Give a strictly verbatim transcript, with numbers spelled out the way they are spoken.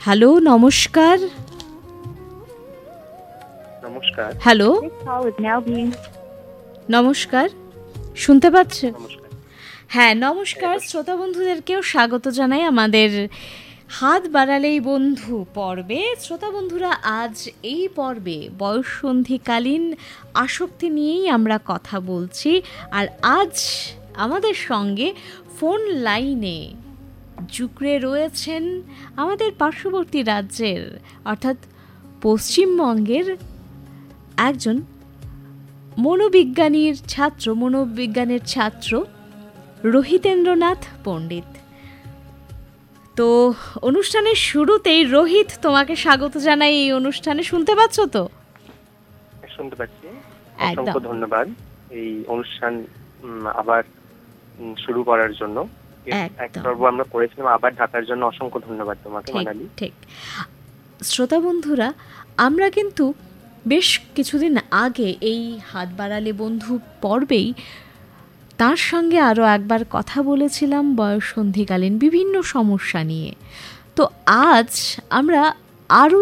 Hello, নমস্কার। নমস্কার। Hello, নমস্কার, শুনতে পাচ্ছে? নমস্কার। হ্যাঁ, নমস্কার। শ্রোতা বন্ধুদেরকেও স্বাগত জানাই আমাদের হাত বাড়ালেই বন্ধু পর্বে। শ্রোতা বন্ধুরা, আজ এই পর্বে বয়ঃসন্ধিকালীন আসক্তি নিয়েই আমরা কথা বলছি। আর আজ আমাদের সঙ্গে ফোন লাইনে যুক্ত রয়েছেন আমাদের পার্শ্ববর্তী রাজ্যের অর্থাৎ পশ্চিমবঙ্গের একজন মনোবিজ্ঞানীর ছাত্র মনোবিজ্ঞানের ছাত্র রোহিতেন্দ্রনাথ পণ্ডিত। তো অনুষ্ঠানের শুরুতেই রোহিত, তোমাকে স্বাগত জানাই এই অনুষ্ঠানে। শুনতে পাচ্ছ তো? শুনতে পাচ্ছি। অসংখ্য ধন্যবাদ এই অনুষ্ঠান আবার শুরু করার জন্য। এক পর্ব আমরা করেছিলাম, আবার ঢাকার জন্য অসংখ্য ধন্যবাদ তোমাকে মানালি। ঠিক। শ্রোতা বন্ধুরা, আমরা কিন্তু বেশ কিছুদিন আগে এই হাত বাড়ালে বন্ধু পর্বেই তার সঙ্গে আরও একবার কথা বলেছিলাম বয়ঃসন্ধিকালীন বিভিন্ন সমস্যা নিয়ে। তো আজ আমরা আরও